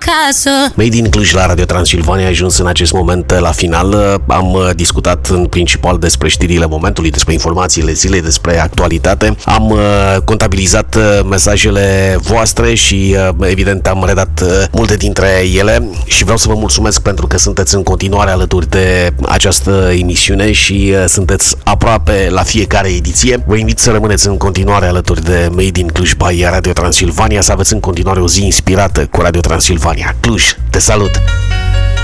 acasă. Made in Cluj la Radio Transilvania a ajuns în acest moment la final. Am discutat în principal despre știrile momentului, despre informațiile zilei, despre actualitate. Am contabilizat mesajele voastre și evident am redat multe dintre ele și vreau să vă mulțumesc pentru că sunteți în continuare alături de această emisiune și sunteți aproape la fiecare ediție. Vă invit să rămâneți în continuare alături de Made in Cluj by Radio Transilvania, să aveți în continuare o zi inspirată cu Radio Transilvania. Cluj, te salut!